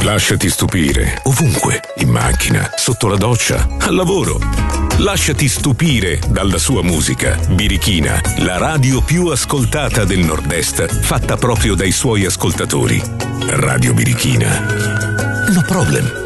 Lasciati stupire, ovunque, in macchina, sotto la doccia, al lavoro. Lasciati stupire dalla sua musica. Birichina, la radio più ascoltata del Nord-Est, fatta proprio dai suoi ascoltatori. Radio Birichina. No problem.